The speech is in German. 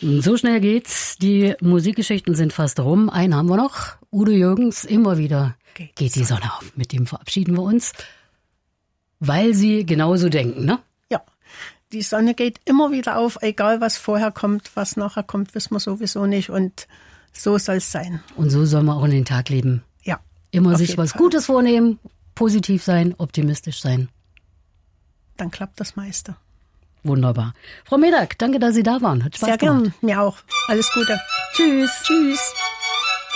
So schnell geht's. Die Musikgeschichten sind fast rum. Einen haben wir noch. Udo Jürgens, immer wieder geht die Sonne auf. Mit dem verabschieden wir uns. Weil Sie genauso denken, ne? Ja, die Sonne geht immer wieder auf. Egal, was vorher kommt, was nachher kommt, wissen wir sowieso nicht. Und so soll es sein. Und so soll man auch in den Tag leben. Ja. Immer sich was Gutes vornehmen, positiv sein, optimistisch sein. Dann klappt das meiste. Wunderbar. Frau Medak, danke, dass Sie da waren. Hat Spaß gemacht. Sehr gern, mir auch. Alles Gute. Tschüss. Tschüss.